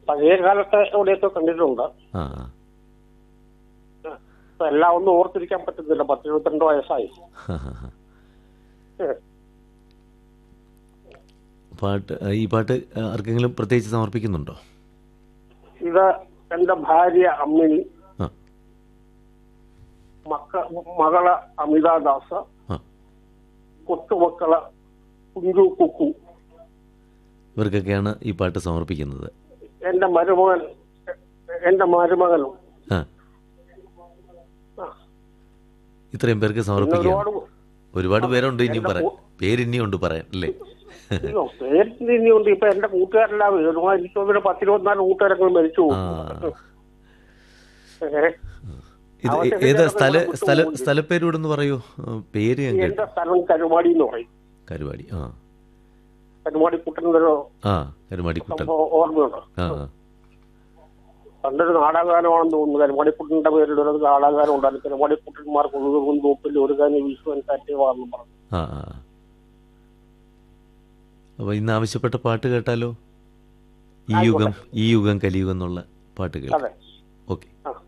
പഴയ കാലത്തെ എവിടെയൊക്കെ കണ്ടിട്ടുണ്ട്. ആ ഇപ്പൊ എല്ലാം ഒന്നും ഓർത്തിരിക്കാൻ പറ്റുന്നില്ല. 10-22 വയസ്സായി. ഈ പാട്ട് ആർക്കെങ്കിലും പ്രത്യേകിച്ച് സമർപ്പിക്കുന്നുണ്ടോ? ഇത് എന്റെ ഭാര്യ അമ്മിണി, ആ മകള് അമിതാദാസ്, ആ കൊച്ചുമക്കള് കുഞ്ചു കുക്കു. ഇവർക്കൊക്കെയാണ് ഈ പാട്ട് സമർപ്പിക്കുന്നത്. എന്റെ മരുമകനും. ആ ഇത്രയും പേർക്ക് സമർപ്പിക്കുകയാണ്. ഒരുപാട് പേരുണ്ട് ഇനിയും പറയാൻ. പേരിനിയുണ്ട് പറയാൻ അല്ലേ? പേരിനിയുണ്ട്. ഇപ്പൊ എന്റെ കൂട്ടുകാരെല്ലാം എനിക്ക് 10-24 കൂട്ടുകാരൊക്കെ മരിച്ചു. ഇത് ഏത് സ്ഥലപ്പേരൂടെന്ന് പറയൂ. പേര് എന്റെ സ്ഥലം കരുമാടി എന്ന് പറയും. കരുവാടി. ആ കരുമാടി കുട്ടനൊരു കരുമാടി കുട്ടൻ ഓർമ്മയുണ്ടോ? ആ പണ്ടൊരു നാടകഗാനമാണെന്ന് തോന്നുന്നു. കരുമാടിക്കുട്ടന്റെ പേരിലൊരു നാടകഗാനം ഉണ്ടായിരുന്നു. കരുമാടിക്കുട്ടന്മാർ കൊതുകും തോപ്പിൽ ഒരു കാര്യം വിശ്വൻ കാറ്റേവാണെന്ന് പറഞ്ഞു. ആ ആ അപ്പോൾ ഇന്ന് ആവശ്യപ്പെട്ട പാട്ട് കേട്ടാലോ? ഈ യുഗം കലിയുഗം എന്നുള്ള പാട്ട് കേൾക്കാം. ഓക്കെ.